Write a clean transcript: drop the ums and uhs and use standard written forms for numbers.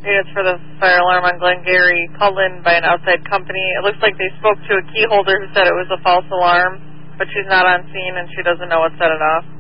Hey, it's for the fire alarm on Glengarry, called in by an outside company. It looks like they spoke to a key holder who said it was a false alarm, but she's not on scene and she doesn't know what set it off.